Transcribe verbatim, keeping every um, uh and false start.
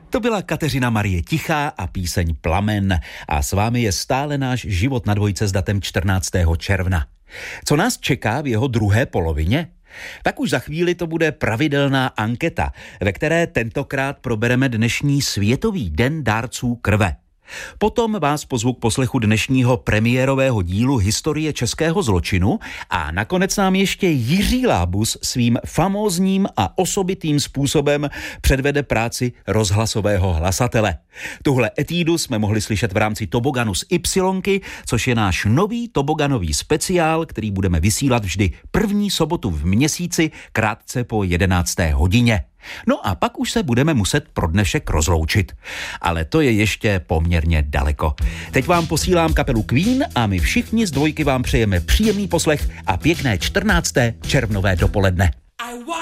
To byla Kateřina Marie Tichá a píseň Plamen. A s vámi je stále náš život na dvojce s datem čtrnáctého června. Co nás čeká v jeho druhé polovině? Tak už za chvíli to bude pravidelná anketa, ve které tentokrát probereme dnešní Světový den dárců krve. Potom vás pozvu k poslechu dnešního premiérového dílu Historie českého zločinu a nakonec nám ještě Jiří Lábus svým famózním a osobitým způsobem předvede práci rozhlasového hlasatele. Tuhle etídu jsme mohli slyšet v rámci Toboganu z Ypsilonky, což je náš nový toboganový speciál, který budeme vysílat vždy první sobotu v měsíci krátce po jedenácté hodině. No a pak už se budeme muset pro dnešek rozloučit. Ale to je ještě poměrně daleko. Teď vám posílám kapelu Queen a my všichni z dvojky vám přejeme příjemný poslech a pěkné čtrnácté červnové dopoledne.